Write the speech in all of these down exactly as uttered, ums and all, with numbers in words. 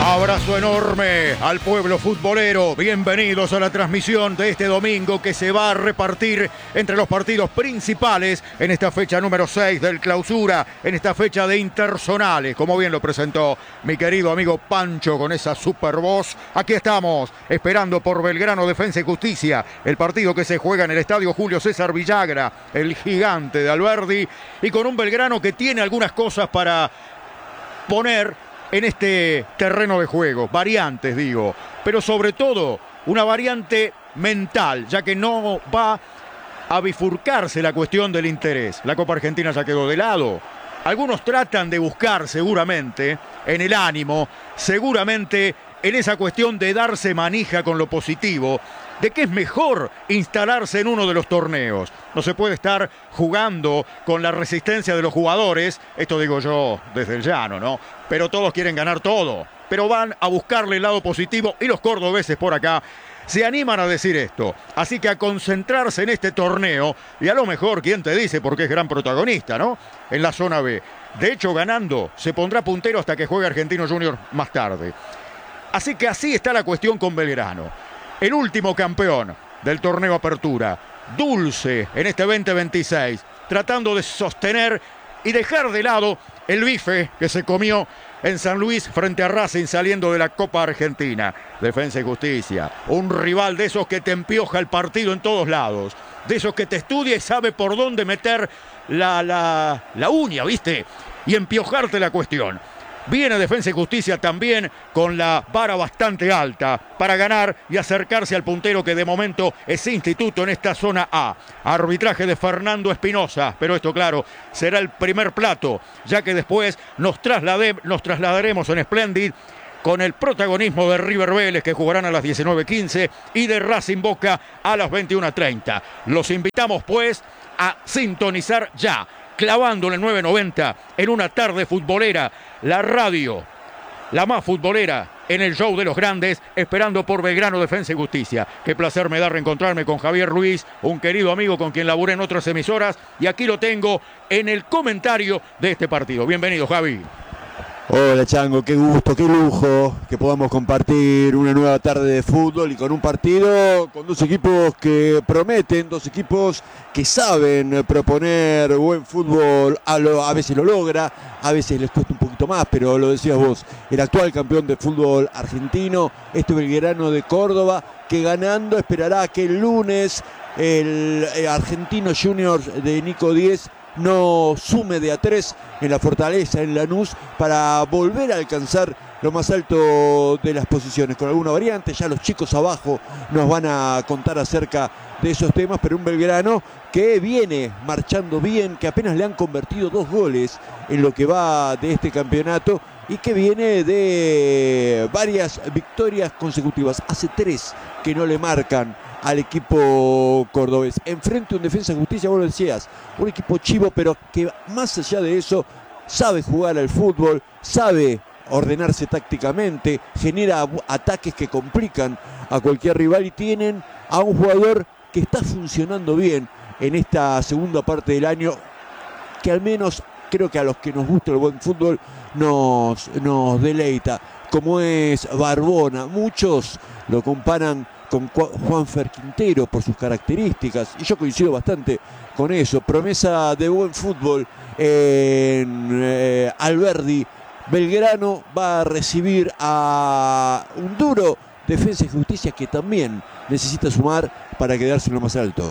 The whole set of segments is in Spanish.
Abrazo enorme al pueblo futbolero. Bienvenidos a la transmisión de este domingo que se va a repartir entre los partidos principales en esta fecha número seis del Clausura, en esta fecha de interzonales, como bien lo presentó mi querido amigo Pancho con esa super voz. Aquí estamos, esperando por Belgrano Defensa y Justicia, el partido que se juega en el estadio Julio César Villagra, el gigante de Alberdi, y con un Belgrano que tiene algunas cosas para poner en este terreno de juego, variantes digo, pero sobre todo una variante mental, ya que no va a bifurcarse la cuestión del interés. La Copa Argentina ya quedó de lado. Algunos tratan de buscar seguramente en el ánimo, seguramente en esa cuestión de darse manija con lo positivo, de que es mejor instalarse en uno de los torneos. No se puede estar jugando con la resistencia de los jugadores, esto digo yo desde el llano, ¿no? Pero todos quieren ganar todo, pero van a buscarle el lado positivo y los cordobeses por acá se animan a decir esto. Así que a concentrarse en este torneo, y a lo mejor, ¿quién te dice? Porque es gran protagonista, ¿no? En la zona B. De hecho, ganando, se pondrá puntero hasta que juegue Argentino Junior más tarde. Así que así está la cuestión con Belgrano. El último campeón del torneo Apertura, dulce en este veinte veintiséis, tratando de sostener y dejar de lado el bife que se comió en San Luis frente a Racing saliendo de la Copa Argentina. Defensa y Justicia, un rival de esos que te empioja el partido en todos lados, de esos que te estudia y sabe por dónde meter la, la, la uña, ¿viste? Y empiojarte la cuestión. Viene Defensa y Justicia también con la vara bastante alta para ganar y acercarse al puntero que de momento es Instituto en esta zona A. Arbitraje de Fernando Espinosa, pero esto claro, será el primer plato, ya que después nos, trasladé, nos trasladaremos en Splendid con el protagonismo de River Vélez, que jugarán a las diecinueve quince, y de Racing Boca a las veintiuno treinta. Los invitamos pues a sintonizar ya, clavando en el nueve noventa, en una tarde futbolera, la radio, la más futbolera en el show de los grandes, esperando por Belgrano Defensa y Justicia. Qué placer me da reencontrarme con Javier Ruiz, un querido amigo con quien laburé en otras emisoras, y aquí lo tengo en el comentario de este partido. Bienvenido, Javi. Hola Chango, qué gusto, qué lujo que podamos compartir una nueva tarde de fútbol y con un partido con dos equipos que prometen, dos equipos que saben proponer buen fútbol, a, lo, a veces lo logra, a veces les cuesta un poquito más, pero lo decías vos, el actual campeón de fútbol argentino, este Belgrano de Córdoba, que ganando esperará que el lunes el, el Argentino Junior de Nico Díez no sume de a tres en la Fortaleza, en Lanús, para volver a alcanzar lo más alto de las posiciones, con alguna variante. Ya los chicos abajo nos van a contar acerca de esos temas, pero un Belgrano que viene marchando bien, que apenas le han convertido dos goles en lo que va de este campeonato y que viene de varias victorias consecutivas. Hace tres que no le marcan al equipo cordobés. Enfrente un Defensa y Justicia, vos lo decías, un equipo chivo, pero que más allá de eso sabe jugar al fútbol, sabe ordenarse tácticamente, genera ataques que complican a cualquier rival y tienen a un jugador que está funcionando bien en esta segunda parte del año, que al menos creo que a los que nos gusta el buen fútbol nos, nos deleita, como es Barbona. Muchos lo comparan con Juanfer Quintero por sus características, y yo coincido bastante con eso. Promesa de buen fútbol en eh, Alberdi. Belgrano va a recibir a un duro Defensa y Justicia que también necesita sumar para quedarse en lo más alto.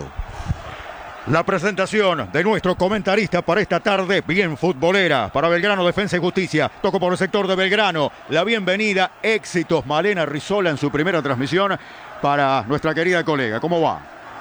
La presentación de nuestro comentarista para esta tarde bien futbolera para Belgrano Defensa y Justicia. Toco por el sector de Belgrano. La bienvenida, éxitos, Malena Rizola en su primera transmisión para nuestra querida colega. ¿Cómo va?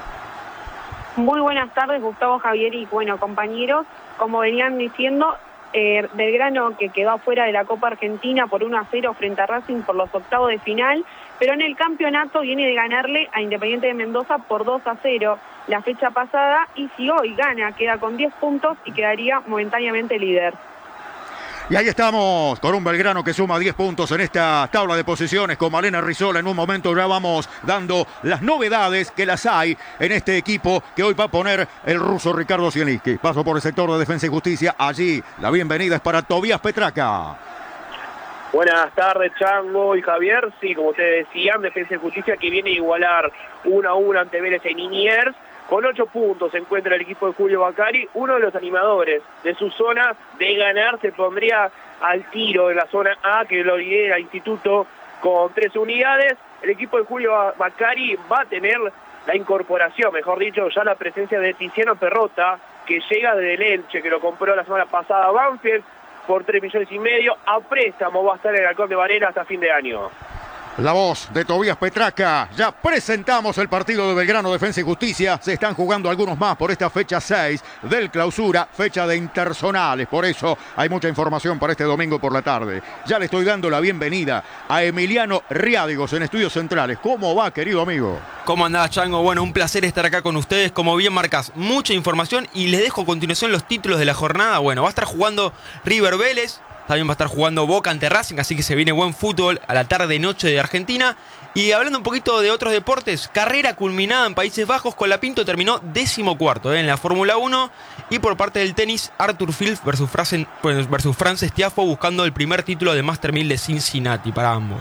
Muy buenas tardes, Gustavo, Javier y bueno, compañeros. Como venían diciendo, eh, Belgrano que quedó afuera de la Copa Argentina por uno a cero frente a Racing por los octavos de final, pero en el campeonato viene de ganarle a Independiente de Mendoza por dos a cero la fecha pasada, y si hoy gana queda con diez puntos y quedaría momentáneamente líder. Y ahí estamos con un Belgrano que suma diez puntos en esta tabla de posiciones con Malena Rizola. En un momento ya vamos dando las novedades que las hay en este equipo que hoy va a poner el ruso Ricardo Zielinski. Paso por el sector de Defensa y Justicia. Allí la bienvenida es para Tobías Petraca. Buenas tardes, Chango y Javier. Sí, como ustedes decían, Defensa y Justicia que viene a igualar uno a uno ante Vélez en Liniers. Con ocho puntos se encuentra el equipo de Julio Bacari, uno de los animadores de su zona. De ganar se pondría al tiro en la zona A, que lo lidera Instituto con tres unidades. El equipo de Julio Bacari va a tener la incorporación, mejor dicho, ya la presencia de Tiziano Perrota, que llega desde el Elche, que lo compró la semana pasada a Banfield por tres millones y medio. A préstamo va a estar en el Halcón de Varela hasta fin de año. La voz de Tobías Petraca. Ya presentamos el partido de Belgrano Defensa y Justicia. Se están jugando algunos más por esta fecha seis del Clausura, fecha de interzonales. Por eso hay mucha información para este domingo por la tarde. Ya le estoy dando la bienvenida a Emiliano Riádigos en Estudios Centrales. ¿Cómo va, querido amigo? ¿Cómo andás, Chango? Bueno, un placer estar acá con ustedes. Como bien marcas, mucha información y les dejo a continuación los títulos de la jornada. Bueno, va a estar jugando River Vélez. También va a estar jugando Boca ante Racing, así que se viene buen fútbol a la tarde-noche de Argentina. Y hablando un poquito de otros deportes, carrera culminada en Países Bajos. Colapinto terminó decimocuarto eh, en la Fórmula uno. Y por parte del tenis, Arthur Fils versus, Frasen, versus Frances Tiafoe, buscando el primer título de Master mil de Cincinnati para ambos.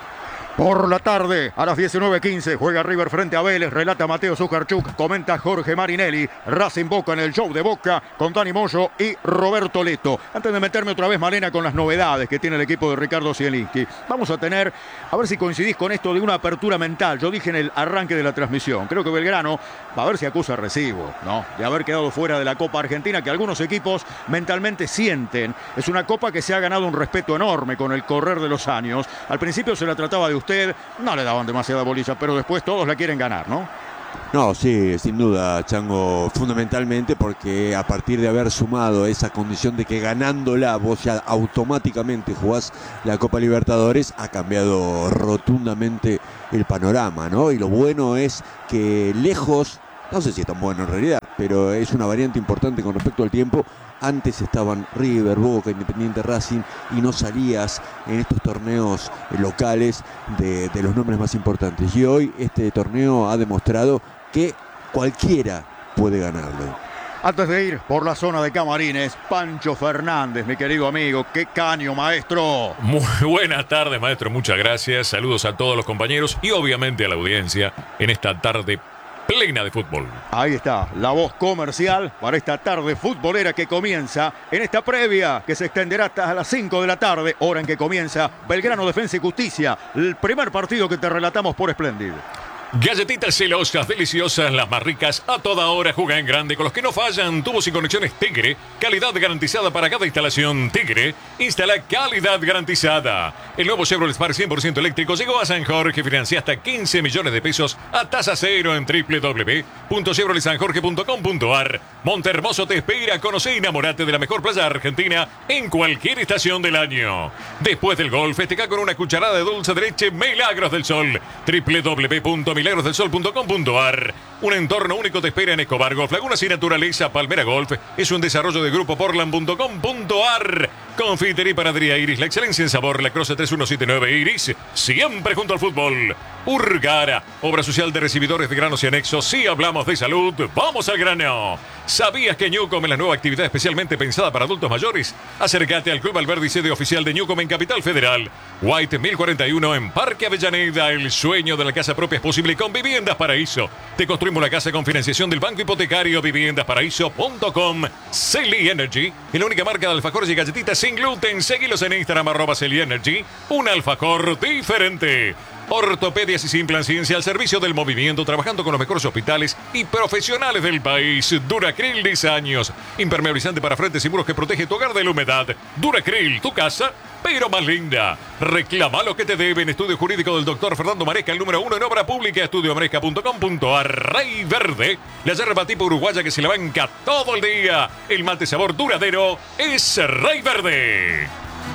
Por la tarde, a las diecinueve quince, juega River frente a Vélez, relata Mateo Zuccarchuk, comenta Jorge Marinelli, Racing Boca en el show de Boca, con Dani Moyo y Roberto Leto. Antes de meterme otra vez, Malena, con las novedades que tiene el equipo de Ricardo Zielinski, vamos a tener, a ver si coincidís con esto de una apertura mental. Yo dije en el arranque de la transmisión, creo que Belgrano va a ver si acusa recibo, ¿no? De haber quedado fuera de la Copa Argentina, que algunos equipos mentalmente sienten. Es una copa que se ha ganado un respeto enorme con el correr de los años. Al principio se la trataba de usted, no le daban demasiada bolilla, pero después todos la quieren ganar, ¿no? No, sí, sin duda, Chango, fundamentalmente porque a partir de haber sumado esa condición de que ganándola vos ya automáticamente jugás la Copa Libertadores, ha cambiado rotundamente el panorama, ¿no? Y lo bueno es que lejos, no sé si es tan bueno en realidad, pero es una variante importante con respecto al tiempo. Antes estaban River, Boca, Independiente, Racing, y no salías en estos torneos locales de, de los nombres más importantes. Y hoy este torneo ha demostrado que cualquiera puede ganarlo. Antes de ir por la zona de camarines, Pancho Fernández, mi querido amigo, qué caño, maestro. Muy buenas tardes, maestro, muchas gracias. Saludos a todos los compañeros y obviamente a la audiencia en esta tarde plena de fútbol. Ahí está, la voz comercial para esta tarde futbolera que comienza en esta previa que se extenderá hasta las cinco de la tarde, hora en que comienza Belgrano Defensa y Justicia, el primer partido que te relatamos por Splendid. Galletitas celosas, deliciosas, las más ricas, a toda hora juega en grande con los que no fallan. Tubos y conexiones Tigre, calidad garantizada para cada instalación. Tigre, instala calidad garantizada. El nuevo Chevrolet Spark cien por ciento eléctrico llegó a San Jorge, financia hasta quince millones de pesos a tasa cero en doble u doble u doble u punto chevrolet san jorge punto com punto a r. Montehermoso te espera, conoce y enamorate de la mejor playa argentina en cualquier estación del año. Después del golf, festeja con una cucharada de dulce de leche Milagros del Sol. doble u doble u doble u punto milagros del sol punto com punto a r. Un entorno único te espera en Escobar Golf, Lagunas y Naturaleza. Palmera Golf es un desarrollo de grupo portland punto com punto a r. Confitería y panadería Iris, la excelencia en sabor. La Croce tres uno siete nueve Iris, siempre junto al fútbol. Urgara, obra social de recibidores de granos y anexos. Si hablamos de salud, vamos al grano. ¿Sabías que Newcom es la nueva actividad especialmente pensada para adultos mayores? Acércate al Club Alberdi, sede oficial de Newcom en Capital Federal. White mil cuarenta y uno en Parque Avellaneda. El sueño de la casa propia es posible con Viviendas Paraíso. Te construimos la casa con financiación del Banco Hipotecario. viviendas paraíso punto com. Celi Energy, es la única marca de alfajores y galletitas sin gluten. Seguilos en Instagram, arroba Celi Energy. Un alfajor diferente. Ortopedias y Simplan Ciencia al servicio del movimiento, trabajando con los mejores hospitales y profesionales del país. Duracril, diez años. Impermeabilizante para frentes y muros que protege tu hogar de la humedad. Duracril, tu casa, pero más linda. Reclama lo que te deben. Estudio jurídico del doctor Fernando Maresca, el número uno en obra pública. estudio maresca punto com punto a r. Rey Verde, la yerba tipo uruguaya que se la banca todo el día. El mate sabor duradero es Rey Verde.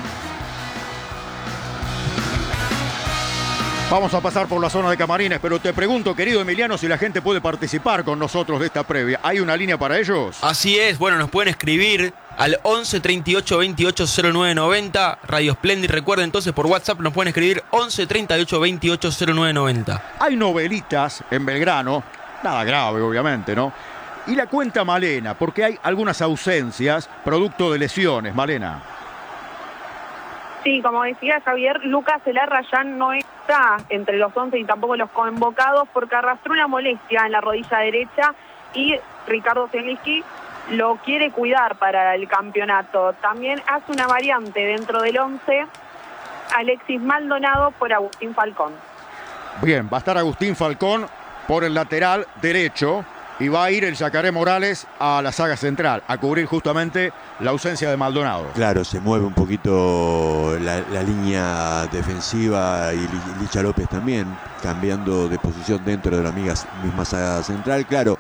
Vamos a pasar por la zona de camarines, pero te pregunto, querido Emiliano, si la gente puede participar con nosotros de esta previa. ¿Hay una línea para ellos? Así es, bueno, nos pueden escribir al once treinta y ocho veintiocho cero nueve noventa, Radio Splendid. Recuerden entonces, por WhatsApp nos pueden escribir once treinta y ocho veintiocho cero nueve noventa. Hay novelitas en Belgrano, nada grave obviamente, ¿no? Y la cuenta Malena, porque hay algunas ausencias producto de lesiones, Malena. Sí, como decía Javier, Lucas Elarrayán no está entre los once y tampoco los convocados porque arrastró una molestia en la rodilla derecha y Ricardo Zielinski lo quiere cuidar para el campeonato. También hace una variante dentro del once, Alexis Maldonado por Agustín Falcón. Bien, va a estar Agustín Falcón por el lateral derecho y va a ir el Yacaré Morales a la saga central, a cubrir justamente la ausencia de Maldonado. Claro, se mueve un poquito la, la línea defensiva y Licha López también, cambiando de posición dentro de la misma saga central. Claro,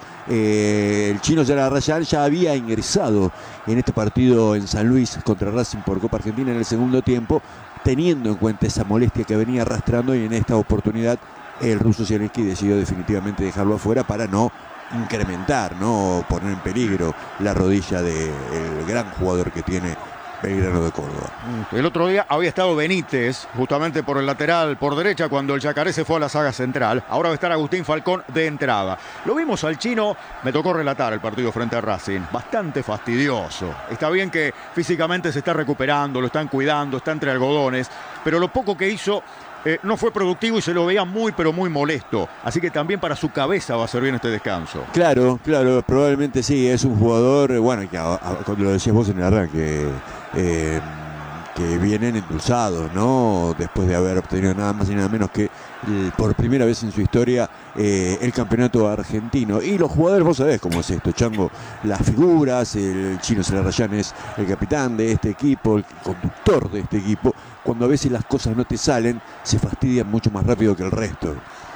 eh, el chino Elarrayán ya había ingresado en este partido en San Luis contra Racing por Copa Argentina en el segundo tiempo, teniendo en cuenta esa molestia que venía arrastrando, y en esta oportunidad el ruso Zielinski decidió definitivamente dejarlo afuera para no incrementar, no poner en peligro la rodilla del gran jugador que tiene Belgrano de Córdoba. El otro día había estado Benítez justamente por el lateral por derecha cuando el Yacaré se fue a la saga central. Ahora va a estar Agustín Falcón de entrada. Lo vimos al chino, me tocó relatar el partido frente a Racing, bastante fastidioso. Está bien que físicamente se está recuperando, lo están cuidando, está entre algodones, pero lo poco que hizo Eh, no fue productivo y se lo veía muy pero muy molesto, así que también para su cabeza va a ser bien este descanso. Claro, claro, probablemente sí, es un jugador, bueno, que a, a, cuando lo decías vos en el arranque, eh, que vienen endulzados, ¿no? Después de haber obtenido nada más y nada menos que eh, por primera vez en su historia eh, el campeonato argentino. Y los jugadores, vos sabés cómo es esto, Chango, las figuras, el chino Elarrayán es el capitán de este equipo, el conductor de este equipo. Cuando a veces las cosas no te salen, se fastidian mucho más rápido que el resto.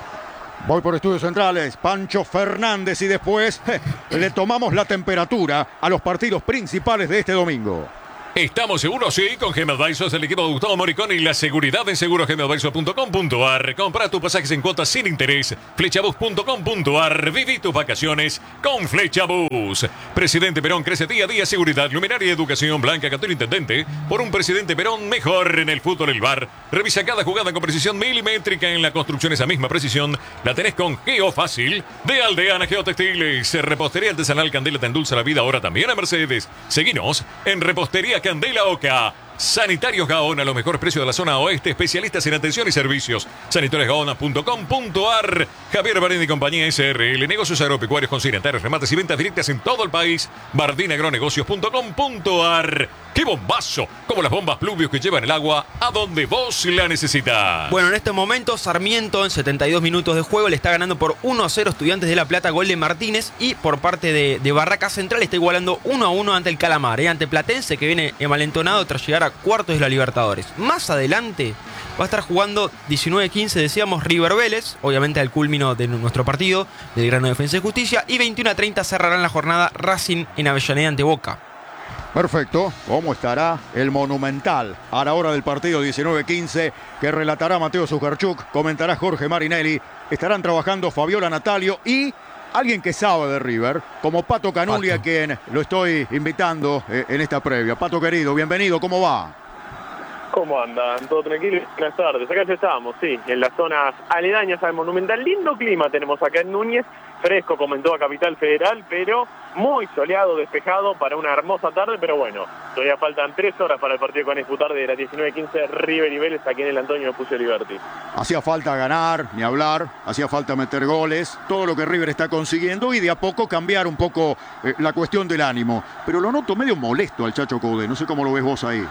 Voy por estudios centrales, Pancho Fernández, y después je, le tomamos la temperatura a los partidos principales de este domingo. ¿Estamos seguros? Sí, con Gem Advisors, el equipo de Gustavo Moricón y la seguridad en seguros gem advisors punto com punto a r. Compra tus pasajes en cuotas sin interés. Flechabus punto com punto a r. Viví tus vacaciones con Flechabus. Presidente Perón crece día a día. Seguridad, luminaria y educación. Blanca Cantón Intendente. Por un Presidente Perón mejor en el fútbol el bar. Revisa cada jugada con precisión milimétrica. En la construcción esa misma precisión la tenés con Geofácil de Aldeana Geotextiles. Repostería artesanal Candela te endulza la vida ahora también a Mercedes. Seguinos en Repostería Candela Oca. Sanitarios Gaona, los mejores precios de la zona oeste, especialistas en atención y servicios. sanitarios gaona punto com punto a r. Javier Bardín y compañía S R L, negocios agropecuarios, consignatarios, remates y ventas directas en todo el país. bardín agronegocios punto com punto a r. ¡Qué bombazo! Como las bombas Pluvius que llevan el agua a donde vos la necesitas. Bueno, en este momento Sarmiento en setenta y dos minutos de juego le está ganando por uno a cero Estudiantes de La Plata, gol de Martínez, y por parte de, de Barraca Central está igualando uno a uno ante el Calamar, ¿eh? ante Platense, que viene envalentonado tras llegar a cuartos de la Libertadores. Más adelante va a estar jugando diecinueve quince, decíamos, River Vélez, obviamente al culmino de nuestro partido, del Grano Defensa y Justicia, y veintiuno a treinta cerrarán la jornada Racing en Avellaneda ante Boca. Perfecto. ¿Cómo estará el Monumental a la hora del partido diecinueve quince que relatará Mateo Zuccarchuk, comentará Jorge Marinelli, estarán trabajando Fabiola Natalio y alguien que sabe de River, como Pato Canuglia, Pato, quien lo estoy invitando eh, en esta previa. Pato querido, bienvenido, ¿cómo va? ¿Cómo andan? ¿Todo tranquilo? Buenas tardes. Acá ya estamos, sí, en las zonas aledañas al Monumental. Lindo clima tenemos acá en Núñez, fresco como en toda Capital Federal, pero muy soleado, despejado para una hermosa tarde, pero bueno, todavía faltan tres horas para el partido que van a disputar de las diecinueve quince River y Vélez aquí en el Antonio Vespucio Liberty. Hacía falta ganar, ni hablar, hacía falta meter goles, todo lo que River está consiguiendo y de a poco cambiar un poco eh, la cuestión del ánimo. Pero lo noto medio molesto al Chacho Coudet, no sé cómo lo ves vos ahí.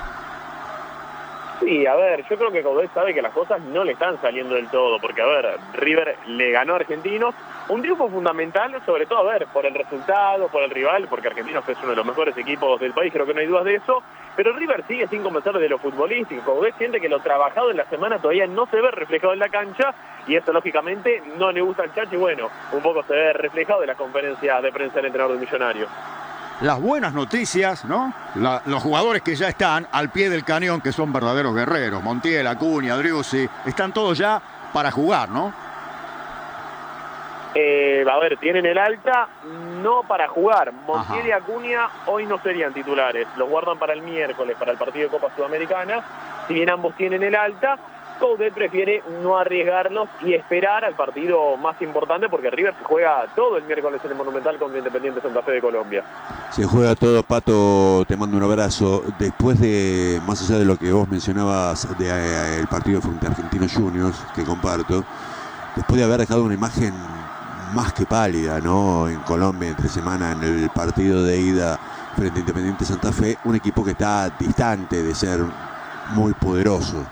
Sí, a ver, yo creo que Coudet sabe que las cosas no le están saliendo del todo, porque a ver, River le ganó a Argentinos, un triunfo fundamental, sobre todo, a ver, por el resultado, por el rival, porque Argentinos es uno de los mejores equipos del país, creo que no hay dudas de eso, pero River sigue sin convencer de lo futbolístico. Coudet siente que lo trabajado en la semana todavía no se ve reflejado en la cancha, y esto lógicamente no le gusta al Chacho, y bueno, un poco se ve reflejado en las conferencias de prensa del entrenador del Millonario. Las buenas noticias, ¿no? La, los jugadores que ya están al pie del cañón, que son verdaderos guerreros, Montiel, Acuña, Driussi, están todos ya para jugar, ¿no? Eh, a ver, tienen el alta, no para jugar. Montiel y Acuña hoy no serían titulares, los guardan para el miércoles, para el partido de Copa Sudamericana. Si bien ambos tienen el alta, Coudet prefiere no arriesgarlos y esperar al partido más importante, porque River se juega todo el miércoles en el Monumental contra Independiente Santa Fe de Colombia. Se juega todo, Pato, te mando un abrazo. Después de, más allá de lo que vos mencionabas del de, eh, partido frente a Argentinos Juniors, que comparto, después de haber dejado una imagen más que pálida, ¿no?, en Colombia entre semana en el partido de ida frente a Independiente Santa Fe, un equipo que está distante de ser muy poderoso.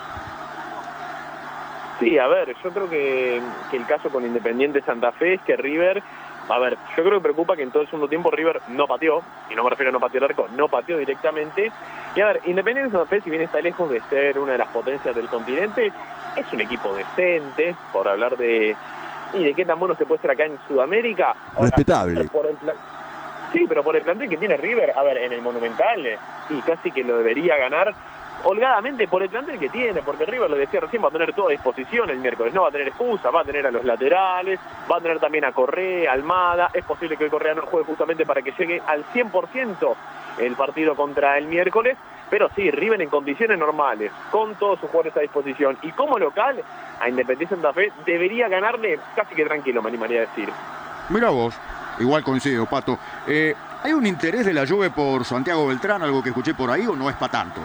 Sí, a ver, yo creo que, que el caso con Independiente Santa Fe es que River, a ver, yo creo que preocupa que en todo el segundo tiempo River no pateó, y no me refiero a no patear el arco, no pateó directamente. Y a ver, Independiente Santa Fe, si bien está lejos de ser una de las potencias del continente, es un equipo decente, por hablar de... ¿Y de qué tan bueno se puede ser acá en Sudamérica? Ahora, respetable. Por el plan... Sí, pero por el plantel que tiene River, a ver, en el Monumental, y casi que lo debería ganar holgadamente por el plantel que tiene, porque River, lo decía recién, va a tener toda a disposición el miércoles, no va a tener excusa, va a tener a los laterales, va a tener también a Correa, Almada, es posible que hoy Correa no juegue justamente para que llegue al cien por ciento el partido contra el miércoles, pero sí, River en condiciones normales, con todos sus jugadores a disposición, y como local, a Independiente Santa Fe debería ganarle casi que tranquilo, me animaría a decir. Mira vos, igual coincido, Pato. Eh, ¿Hay un interés de la Juve por Santiago Beltrán, algo que escuché por ahí, o no es para tanto?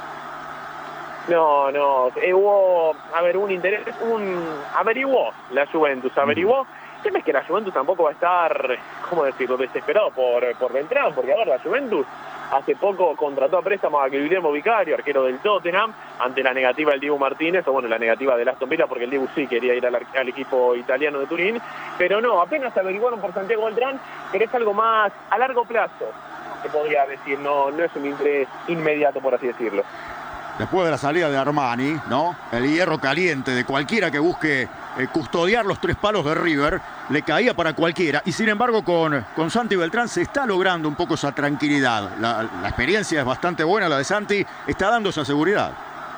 No, no, eh, hubo, a ver, un interés, un averiguó la Juventus, averiguó. El tema es que la Juventus tampoco va a estar, ¿cómo decirlo?, desesperado por, por Beltrán, porque a ver, la Juventus hace poco contrató a préstamo a Guillermo Vicario, arquero del Tottenham, ante la negativa del Dibu Martínez, o bueno, la negativa del Aston Villa, porque el Dibu sí quería ir al, al equipo italiano de Turín, pero no, apenas averiguaron por Santiago Beltrán, pero es algo más a largo plazo, se podría decir, no, no es un interés inmediato, por así decirlo. Después de la salida de Armani, ¿no?, el hierro caliente de cualquiera que busque eh, custodiar los tres palos de River, le caía para cualquiera. Y sin embargo, con, con Santi Beltrán se está logrando un poco esa tranquilidad. La, la experiencia es bastante buena, la de Santi, está dando esa seguridad.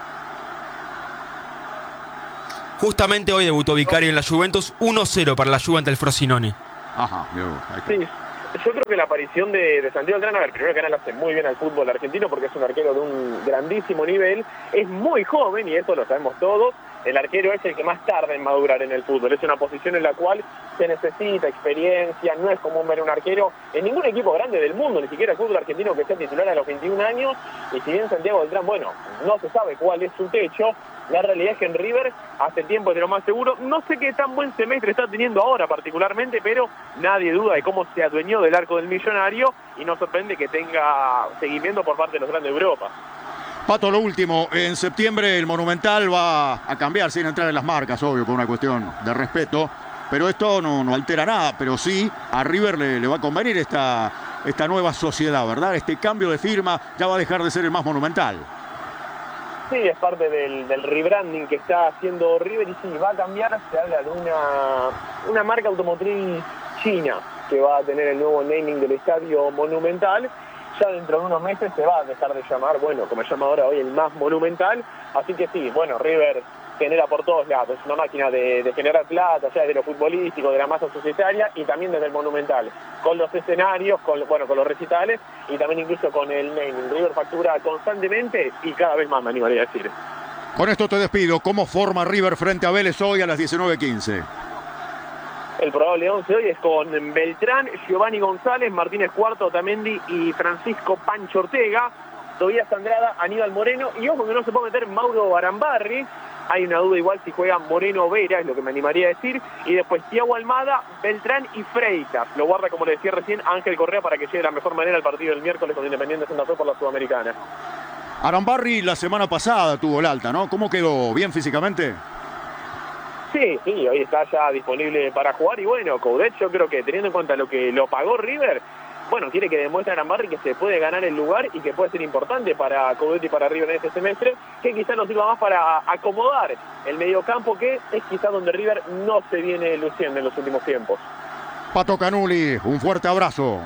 Justamente hoy debutó Vicario en la Juventus, uno cero para la Juve ante el Frosinone. Ajá, mira vos, ahí está. Sí. Yo creo que la aparición de, de Santiago Beltrán, a ver, primero que nada, hace muy bien al fútbol argentino porque es un arquero de un grandísimo nivel, es muy joven y eso lo sabemos todos. El arquero es el que más tarda en madurar en el fútbol, es una posición en la cual se necesita experiencia, no es común ver un arquero en ningún equipo grande del mundo, ni siquiera el fútbol argentino, que sea titular a los veintiún años, y si bien Santiago Beltrán, bueno, no se sabe cuál es su techo, la realidad es que en River hace tiempo es de lo más seguro. No sé qué tan buen semestre está teniendo ahora particularmente, pero nadie duda de cómo se adueñó del arco del millonario y no sorprende que tenga seguimiento por parte de los grandes de Europa. Pato, lo último, en septiembre el Monumental va a cambiar sin entrar en las marcas, obvio, por una cuestión de respeto, pero esto no, no altera nada, pero sí a River le, le va a convenir esta, esta nueva sociedad, ¿verdad? Este cambio de firma ya va a dejar de ser el más monumental. Sí, es parte del, del rebranding que está haciendo River y sí, va a cambiar, se habla de una, una marca automotriz china que va a tener el nuevo naming del Estadio Monumental. Ya dentro de unos meses se va a dejar de llamar, bueno, como se llama ahora hoy, el más monumental. Así que sí, bueno, River genera por todos lados, es una máquina de, de generar plata, ya desde lo futbolístico, de la masa societaria y también desde el monumental, con los escenarios, con bueno, con los recitales y también incluso con el naming. River factura constantemente y cada vez más, me animaría a decir. Con esto te despido. ¿Cómo forma River frente a Vélez hoy a las diecinueve quince? El probable once hoy es con Beltrán, Giovanni González, Martínez Cuarto, Otamendi y Francisco Pancho Ortega, Tobías Andrada, Aníbal Moreno y ojo que no se puede meter Mauro Arambarri. Hay una duda igual si juega Moreno Vera, es lo que me animaría a decir. Y después Thiago Almada, Beltrán y Freitas. Lo guarda, como le decía recién, Ángel Correa para que llegue de la mejor manera al partido del miércoles con Independiente Santa Fe por la Sudamericana. Arambarri la semana pasada tuvo el alta, ¿no? ¿Cómo quedó? ¿Bien físicamente? Sí, sí, hoy está ya disponible para jugar. Y bueno, Coudet, yo creo que teniendo en cuenta lo que lo pagó River, bueno, quiere que demuestre a Arambarri que se puede ganar el lugar y que puede ser importante para Coudet y para River en este semestre, que quizás nos sirva más para acomodar el mediocampo, que es quizás donde River no se viene luciendo en los últimos tiempos. Pato Canuli, un fuerte abrazo.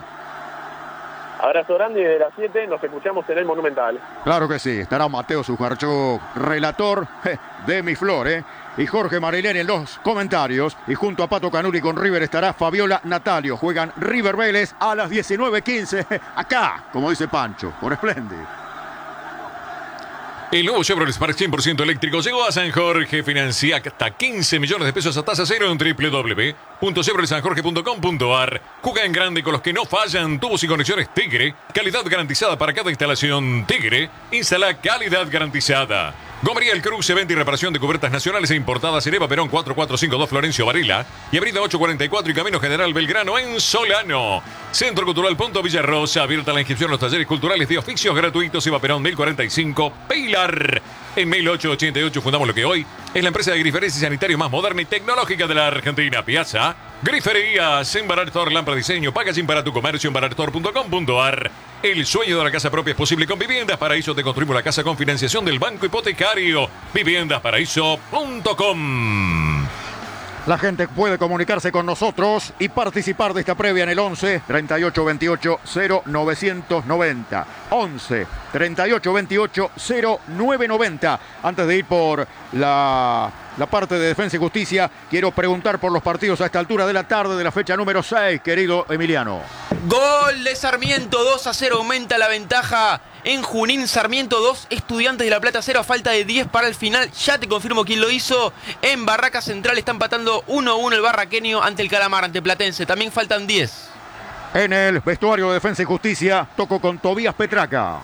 Abrazo grande y de las siete nos escuchamos en el Monumental. Claro que sí, estará Mateo Sujarchó, relator de Mi Flor, ¿eh? Y Jorge Marilén en los comentarios. Y junto a Pato Canuli con River estará Fabiola Natalio. Juegan River Vélez a las diecinueve quince. Acá, como dice Pancho, por Splendid. El nuevo Chevrolet Spark cien por ciento eléctrico llegó a San Jorge. Financia hasta quince millones de pesos a tasa cero en doble u doble u doble u punto chevrolet san jorge punto com punto a r. Juega en grande con los que no fallan. Tubos y conexiones Tigre. Calidad garantizada para cada instalación. Tigre. Instala calidad garantizada. Gomería El Cruce, venta y reparación de cubiertas nacionales e importadas en Eva Perón cuatro cuatro cinco dos Florencio Varela y Avenida ocho cuarenta y cuatro y Camino General Belgrano en Solano. Centro Cultural Punto Villarrosa, abierta la inscripción a los talleres culturales de oficios gratuitos. Eva Perón mil cuarenta y cinco, Pilar. En mil ochocientos ochenta y ocho fundamos lo que hoy es la empresa de griferías y sanitario más moderna y tecnológica de la Argentina. Piazza Griferías, en Barartor, Lámpara Diseño, packaging para tu comercio en barartor punto com punto a r. El sueño de la casa propia es posible con Viviendas Paraíso. Te construimos la casa con financiación del Banco Hipotecario. viviendas paraíso punto com. La gente puede comunicarse con nosotros y participar de esta previa en el once treinta y ocho veintiocho cero novecientos noventa. once treinta y ocho veintiocho cero novecientos noventa. Antes de ir por la, la parte de Defensa y Justicia, quiero preguntar por los partidos a esta altura de la tarde de la fecha número seis, querido Emiliano. Gol de Sarmiento, dos a cero, aumenta la ventaja en Junín. Sarmiento dos, Estudiantes de La Plata cero, a falta de diez para el final. Ya te confirmo quién lo hizo. En Barraca Central está empatando uno a uno el barraqueño ante el Calamar, ante Platense. También faltan diez. En el vestuario de Defensa y Justicia, toco con Tobías Petraca.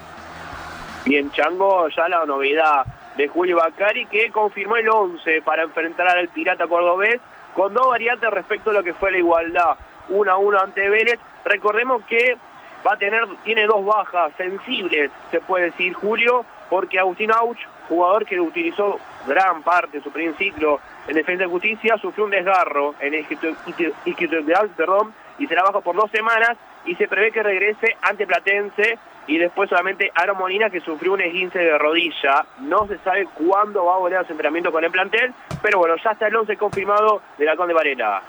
Bien, Chango, ya la novedad de Julio Bacari, que confirmó el once para enfrentar al Pirata Cordobés, con dos variantes respecto a lo que fue la igualdad. uno a uno ante Vélez. Recordemos que va a tener, tiene dos bajas sensibles, se puede decir, Julio, porque Agustín Auch, jugador que utilizó gran parte de su primer ciclo en Defensa y Justicia, sufrió un desgarro en el isquiotibial, perdón, y será baja por dos semanas, y se prevé que regrese ante Platense, y después solamente Aaron Molina, que sufrió un esguince de rodilla. No se sabe cuándo va a volver a los entrenamientos con el plantel, pero bueno, ya está el once confirmado de la Conde Varela.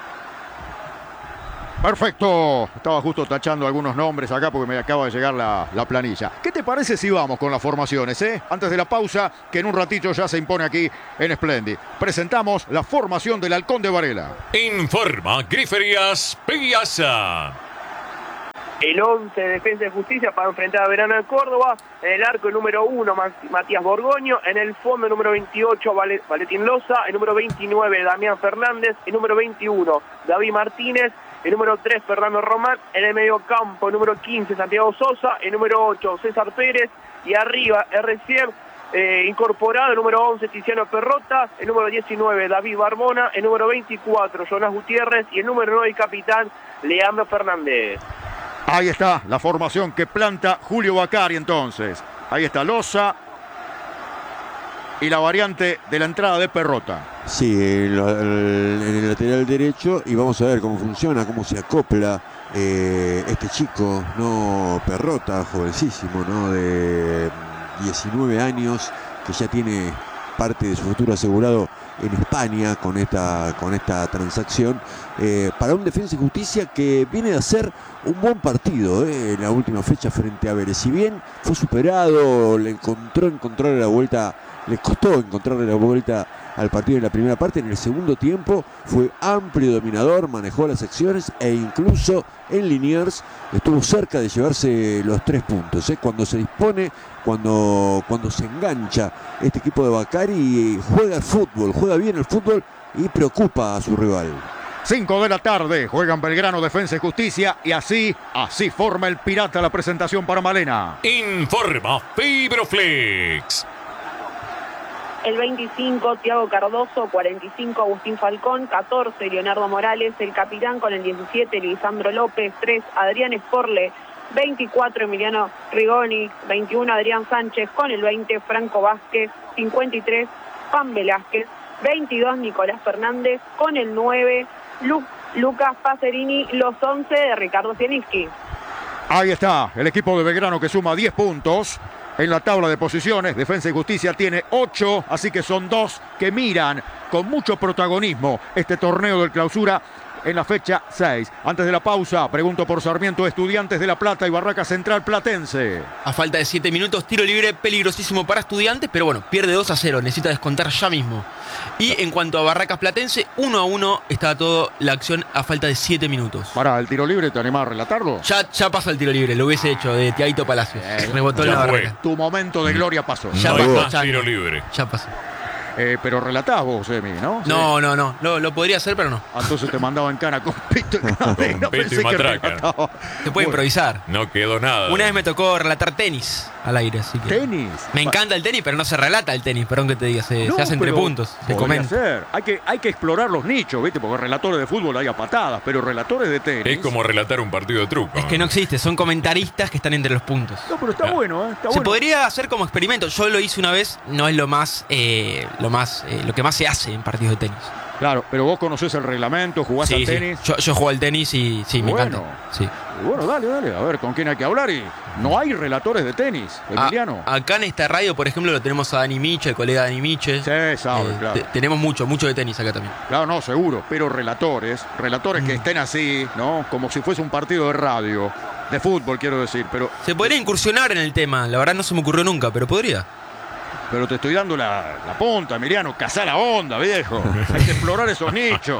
Perfecto, estaba justo tachando algunos nombres acá porque me acaba de llegar la, la planilla. ¿Qué te parece si vamos con las formaciones, eh? Antes de la pausa, que en un ratito ya se impone aquí en Splendid. Presentamos la formación del Halcón de Varela. Informa Griferías Piazza. El once de Defensa y Justicia para enfrentar a Verano de Córdoba. En el arco el número uno, Matías Borgoño. En el fondo el número veintiocho, Valentín Loza. El número veintinueve, Damián Fernández. El número veintiuno, David Martínez. El número tres, Fernando Román. En el medio campo, el número quince, Santiago Sosa. El número ocho, César Pérez. Y arriba, recién eh, incorporado, el número once, Tiziano Perrota. El número diecinueve, David Barbona. El número veinticuatro, Jonás Gutiérrez. Y el número nueve, capitán, Leandro Fernández. Ahí está la formación que planta Julio Bacari entonces. Ahí está Loza y la variante de la entrada de Perrota. Sí, en, el, en el lateral derecho, y vamos a ver cómo funciona, cómo se acopla eh, este chico, no Perrota, jovencísimo, ¿no? De diecinueve años, que ya tiene parte de su futuro asegurado en España con esta, con esta transacción, eh, para un Defensa y Justicia que viene a hacer un buen partido eh, en la última fecha frente a Vélez. Si bien fue superado, le encontró encontrarle la vuelta, le costó encontrarle la vuelta al partido en la primera parte. En el segundo tiempo fue amplio dominador, manejó las acciones e incluso en Liniers estuvo cerca de llevarse los tres puntos. ¿eh? Cuando se dispone, cuando, cuando se engancha este equipo de Bacari, juega el fútbol, juega bien el fútbol y preocupa a su rival. cinco de la tarde, juegan Belgrano, Defensa y Justicia, y así, así forma el Pirata la presentación para Malena. Informa Fibroflex. El veinticinco, Thiago Cardoso. cuarenta y cinco, Agustín Falcón. catorce, Leonardo Morales. El capitán con el diecisiete, Lisandro López. tres, Adrián Esporle. veinticuatro, Emiliano Rigoni. veintiuno, Adrián Sánchez. Con el veinte, Franco Vázquez. cincuenta y tres, Juan Velázquez. veintidós, Nicolás Fernández. Con el nueve, Lu Lucas Pacerini. Los once de Ricardo Zielinski. Ahí está el equipo de Belgrano que suma diez puntos en la tabla de posiciones. Defensa y Justicia tiene ocho, así que son dos que miran con mucho protagonismo este torneo del Clausura en la fecha seis. Antes de la pausa, pregunto por Sarmiento, Estudiantes de La Plata y Barracas Central Platense. A falta de siete minutos, tiro libre peligrosísimo para Estudiantes, pero bueno, pierde dos a cero, necesita descontar ya mismo. Y en cuanto a Barracas Platense, uno a uno está toda la acción a falta de siete minutos. Para el tiro libre, ¿te animás a relatarlo? Ya, ya pasa el tiro libre, lo hubiese hecho de Tiaguito Palacios. Eh, Rebotó en ya la fue. barraca. Tu momento de gloria pasó. Ya no pasó, hay más Chango. tiro libre. Ya pasó. Eh, pero relatás vos, Emi, ¿no? No, no, no, lo, lo podría hacer, pero no. Ah, entonces te mandaba en cana con pito y cabello. Con pito y matraca. Se puede Bueno, improvisar. No quedó nada. Una vez me tocó relatar tenis al aire, así que... Tenis. Me encanta el tenis, pero no se relata el tenis, perdón que te diga, se, No, se hace entre pero puntos, se podría comenta. ser. Hay que, hay que explorar los nichos, ¿viste? Porque relatores de fútbol hay a patadas, pero relatores de tenis. Es como relatar un partido de truco. Es que no existe, son comentaristas que están entre los puntos. No, pero está Ah. bueno, ¿eh? Está Se bueno. podría hacer como experimento. Yo lo hice una vez, no es lo más, eh, lo más, eh, lo que más se hace en partidos de tenis. Claro, pero vos conocés el reglamento, jugás Sí, al sí. tenis. Yo, yo juego al tenis y sí, me Bueno. encanta. Sí. Y bueno, dale, dale, a ver con quién hay que hablar. Y no hay relatores de tenis, Emiliano. A- acá en esta radio, por ejemplo, lo tenemos a Dani Miche, el colega Dani Miche. Sí, sabe, Eh, claro. te- tenemos mucho, mucho de tenis acá también. Claro, no, seguro, pero relatores, relatores Mm. que estén así, ¿no? Como si fuese un partido de radio, de fútbol, quiero decir, pero, Se podría incursionar en el tema, la verdad no se me ocurrió nunca, pero podría. pero te estoy dando la, la punta, Emiliano, cazá la onda, viejo. Hay que explorar esos nichos.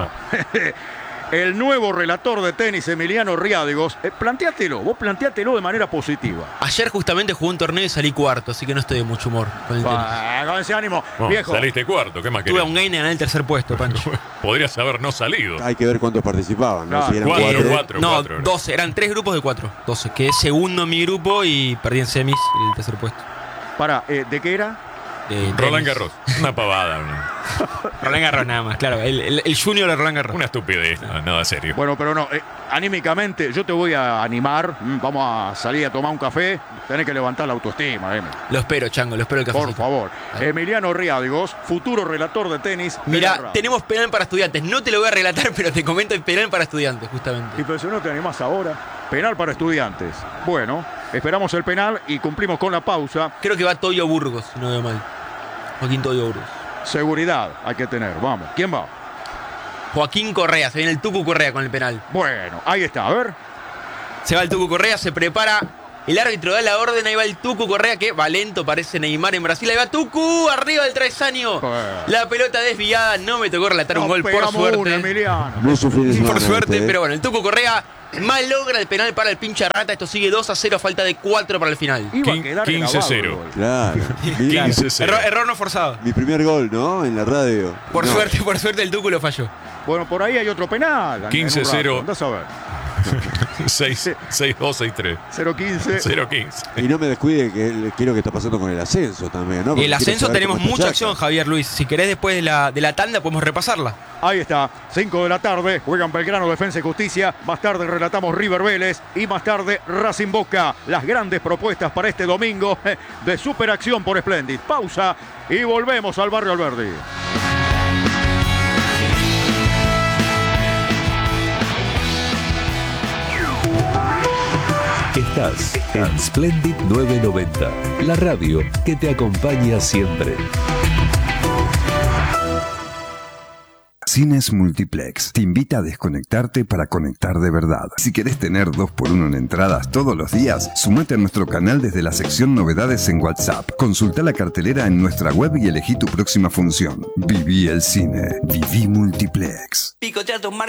El nuevo relator de tenis, Emiliano Riadigos, eh, planteátelo, vos planteátelo de manera positiva. Ayer justamente jugué un torneo y salí cuarto, así que no estoy de mucho humor con el tenis. Ah, con ese ánimo, Oh, viejo. saliste cuarto, ¿qué más Tuve querés? un gain y gané el tercer puesto, Pancho. Podrías haber no salido. Hay que ver cuántos participaban, ¿no? Claro, Si eran Cuatro, cuatro. cuatro, No, cuatro. doce, eran tres grupos de cuatro. doce, quedé segundo en mi grupo y perdí en semis el tercer puesto. Para, eh, ¿de qué era? De Roland tenis. Garros. Una pavada. Una, Roland Garros nada más, claro. El, el- el junior de Roland Garros. una estupidez. No, nada serio. Bueno, pero no, eh, anímicamente yo te voy a animar, mm, vamos a salir a tomar un café, tenés que levantar la autoestima, Emi. Lo espero, Chango, lo espero el Por cafecito. favor. Emiliano Riadigos, futuro relator de tenis. de la Mirá, radio. tenemos penal para estudiantes. No te lo voy a relatar, pero te comento el penal para estudiantes, Y justamente. pero si no te animás ahora, penal para estudiantes. Bueno, esperamos el penal y cumplimos con la pausa. Creo que va Toyo Burgos, si no veo mal. Joaquín Toyo Burgos. Seguridad hay que tener, vamos. ¿Quién va? Joaquín Correa, se viene el Tucu Correa con el penal. Bueno, ahí está, a ver. Se va el Tucu Correa, se prepara. El árbitro da la orden, ahí va el Tucu Correa, que va lento, parece Neymar en Brasil. Ahí va Tucu, arriba del travesaño. Bueno. La pelota desviada, no me tocó relatar un No, gol, por pegamos suerte. uno, Emiliano. No es un fin de semana Por suerte, este, ¿eh? pero bueno, el Tucu Correa mal logra el penal para el pincha rata. Esto sigue dos a cero, falta de cuatro para el final. Iba a Quin- quedar quince grabado el cero. gol. Claro. Mirá, quince cero. Error, error no forzado. mi primer gol, ¿no? En la radio. Por No. suerte, por suerte el Tucu lo falló. Bueno, por ahí hay otro penal. en quince un rato. cero. Andás a ver. seis dos, seis tres. cero quince. cero quince. Y no me descuide que el- quiero que está pasando con el ascenso también, ¿no? Y Porque el quiero ascenso saber tenemos cómo está mucha Chaca. acción, Javier Luis. Si querés después de la, de la tanda podemos repasarla. Ahí está, cinco de la tarde, juegan Belgrano, Defensa y Justicia. Más tarde relatamos River Vélez y más tarde Racing Boca. Las grandes propuestas para este domingo eh, de superacción por Splendid. Pausa y volvemos al Barrio Alberdi. Estás en Splendid novecientos noventa, la radio que te acompaña siempre. Cines Multiplex te invita a desconectarte para conectar de verdad. Si querés tener dos por uno en entradas todos los días, sumate a nuestro canal desde la sección Novedades en WhatsApp. Consulta la cartelera en nuestra web y elegí tu próxima función. Viví el cine. Viví Multiplex.